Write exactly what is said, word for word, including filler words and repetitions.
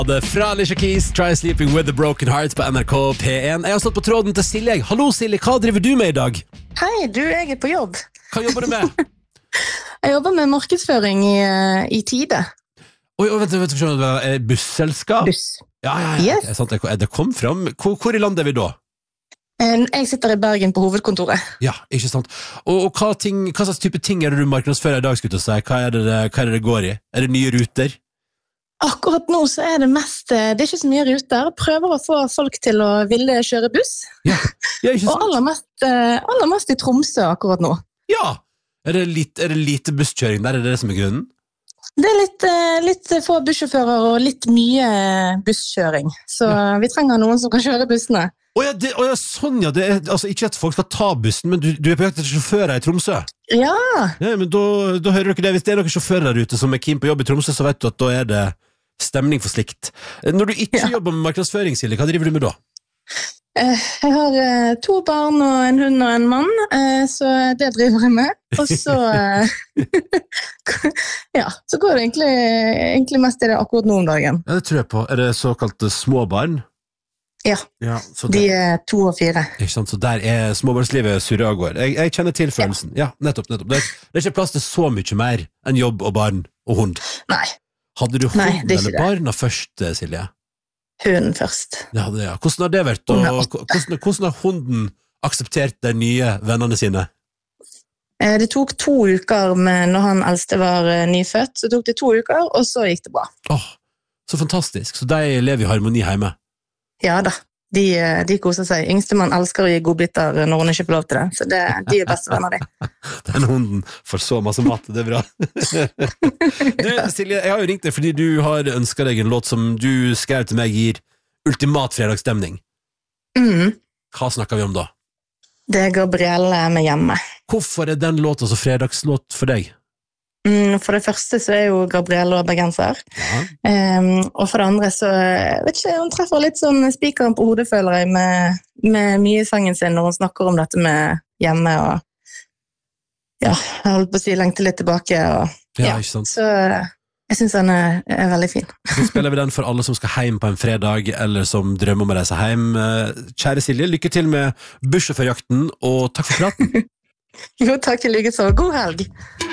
Det er fra Alicia Keys, Try Sleeping with the Broken Hearts på N R K P én. Jeg har stått på tråden til Silje. Hallo Silje, hva driver du med i dag? Hei, du, jeg er på jobb. Hva jobber du med? Jeg jobber med markedsføring i, i Tide. Oi, oi, vent, vent, vent, vent, busselskap? Buss. Ja, ja, ja, Yes. det er sant, det- det kom fram. Hvor, hvor i landet er vi da? Eh, Jeg sitter i Bergen på hovedkontoret. Ja, ikke sant. Og, og hva, ting, hva slags type ting er det du markedsfører i dag, skulle jeg si? Hva er det, det- hva er det det går i? Er det nye ruter? Akkurat nå så er det mest, eh, det er ikke så mye ruter. Jeg prøver å få folk til å ville kjøre buss. Ja, ja ikke Og sant? aller mest, eh, aller mest i Tromsø akkurat nå. Ja! Er det, litt, er det lite busskjøring der? Er det det som er grunnen? Det er litt, eh, litt få bussjåfører og litt mye busskjøring. Så vi trenger noen som kan kjøre bussene. Å ja, det, å ja, sånn ja. Det er, altså, ikke at folk skal ta bussen, men du, du er på jakt etter sjåfører i Tromsø. Ja, Ja, men da, da hører dere det. Hvis det er noen sjåfører der ute som er keen på jobb i Tromsø, så vet du at da er det stemning for slikt. Når du ikke Ja. jobber med markedsføring, Silje, hva driver du med da? eh, jeg har eh, to barn og en hund og en mann, eh, så det driver jeg med. Og så, eh, ja, så går det egentlig, egentlig mest i det akkurat nå om dagen. Ja, det tror jeg på. Er det såkalte småbarn? Ja, Ja, så de det, er to og fire. ikke sant? Så der er småbarnslivet surrer av gårde. Jeg, jeg kjenner til følelsen. Ja, nettopp, nettopp. Det, er- det er ikke plass til så mye mer enn jobb og barn og hund. Nei, Hadde du Nei, hund det er ikke eller det. barna først, Silje? hunden først. Ja, det, ja. Hvordan har det vært? Og, Hun er åtte. hvordan, hvordan har hunden akseptert de nye vennene sine? Eh, Det tok to uker med, når han eldste var eh, nyfødt, så tok det to uker, og så gikk det bra. Åh, så fantastisk. Så de lever i harmoni hjemme. Ja da, de, eh, de koser seg. Yngstemann elsker å gi godbiter når hun ikke får lov til det, så det, de er bestevenner de. Den hunden får så masse mat, det er bra. Du, Silje, jeg har jo ringt deg fordi du har ønsket deg en låt som du skrev til meg gir ultimat fredagsstemning. Mm, Hva snakker vi om da? det er Gabrielle med hjemme. Hvorfor er den låta så fredagslåt for deg? Mm, for det første så er jo Gabrielle og bergenser. Ja. Um, og for det andre så jeg vet ikke, hun treffer litt sånn spikeren på hodet, føler jeg, med, med mye i sangen sin når hun snakker om dette med hjemme og ja, jeg holdt på å si lengte litt tilbake og Ja, ja, ikke sant? så jeg synes den er, er veldig fin. Så spiller vi den for alle som skal hjem på en fredag, eller som drømmer om å reise hjem. Eh, Kjære Silje, lykke til med bussjåførjakten, og takk for praten. Jo, takk i like så. God helg!